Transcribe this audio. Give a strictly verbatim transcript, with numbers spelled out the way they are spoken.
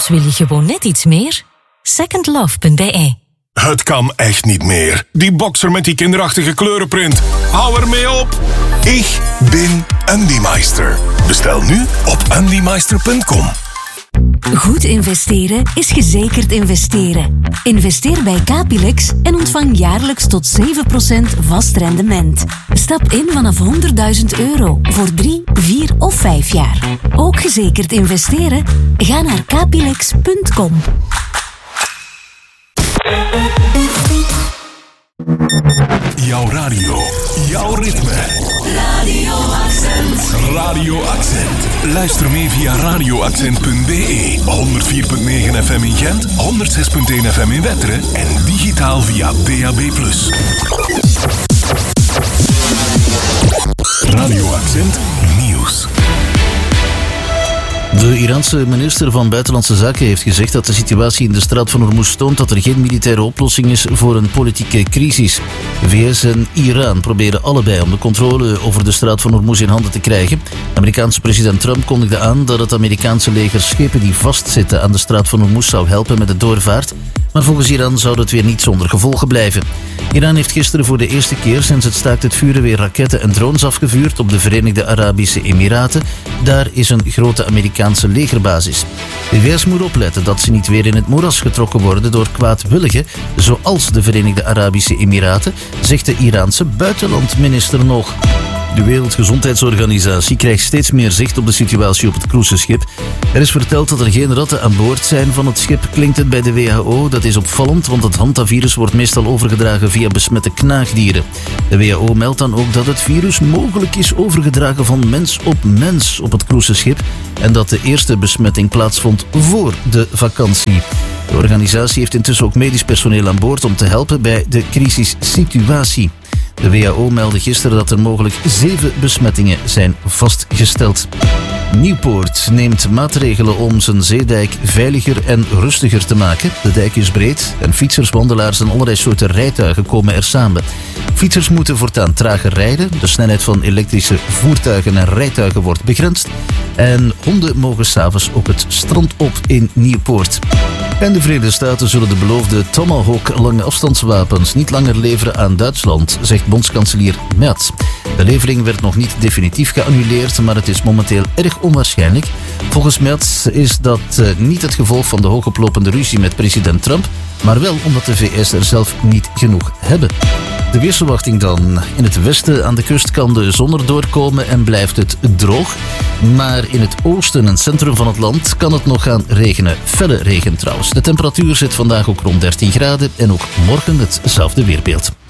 Soms wil je gewoon net iets meer. second love punt b e. Het kan echt niet meer. Die boxer met die kinderachtige kleurenprint. Hou ermee op. Ik ben Andymeister. Bestel nu op andymeister punt com. Goed investeren is gezekerd investeren. Investeer bij Capilex en ontvang jaarlijks tot zeven procent vast rendement. Stap in vanaf honderdduizend euro voor drie, vier of vijf jaar. Ook gezekerd investeren? Ga naar capilex punt com. Jouw radio, jouw ritme. Radio Accent. Radio Accent. Luister mee via radio accent punt b e. honderd vier komma negen F M in Gent, honderd zes komma één F M in Wetteren en digitaal via D A B plus. Radio Accent Nieuws. De Iraanse minister van Buitenlandse Zaken heeft gezegd dat de situatie in de straat van Hormuz toont dat er geen militaire oplossing is voor een politieke crisis. V S en Iran proberen allebei om de controle over de straat van Hormuz in handen te krijgen. Amerikaanse president Trump kondigde aan dat het Amerikaanse leger schepen die vastzitten aan de straat van Hormuz zou helpen met de doorvaart. Maar volgens Iran zou dat weer niet zonder gevolgen blijven. Iran heeft gisteren voor de eerste keer sinds het staakt het vuren weer raketten en drones afgevuurd op de Verenigde Arabische Emiraten. Daar is een grote Amerikaanse legerbasis. De V S moet opletten dat ze niet weer in het moeras getrokken worden door kwaadwilligen, zoals de Verenigde Arabische Emiraten, zegt de Iraanse buitenlandminister nog. De Wereldgezondheidsorganisatie krijgt steeds meer zicht op de situatie op het cruiseschip. Er is verteld dat er geen ratten aan boord zijn van het schip, klinkt het bij de W H O. Dat is opvallend, want het hantavirus wordt meestal overgedragen via besmette knaagdieren. De W H O meldt dan ook dat het virus mogelijk is overgedragen van mens op mens op het cruiseschip en dat de eerste besmetting plaatsvond voor de vakantie. De organisatie heeft intussen ook medisch personeel aan boord om te helpen bij de crisissituatie. De W H O meldde gisteren dat er mogelijk zeven besmettingen zijn vastgesteld. Nieuwpoort neemt maatregelen om zijn zeedijk veiliger en rustiger te maken. De dijk is breed en fietsers, wandelaars en allerlei soorten rijtuigen komen er samen. Fietsers moeten voortaan trager rijden. De snelheid van elektrische voertuigen en rijtuigen wordt begrensd. En honden mogen 's avonds ook het strand op in Nieuwpoort. En de Verenigde Staten zullen de beloofde Tomahawk lange afstandswapens niet langer leveren aan Duitsland, zegt bondskanselier Merz. De levering werd nog niet definitief geannuleerd, maar het is momenteel erg onwaarschijnlijk. Volgens Merz is dat uh, niet het gevolg van de hoogoplopende ruzie met president Trump, maar wel omdat de V S er zelf niet genoeg hebben. De weersverwachting dan. In het westen aan de kust kan de zon er doorkomen en blijft het droog. Maar in het oosten en centrum van het land kan het nog gaan regenen. Felle regen trouwens. De temperatuur zit vandaag ook rond dertien graden en ook morgen hetzelfde weerbeeld.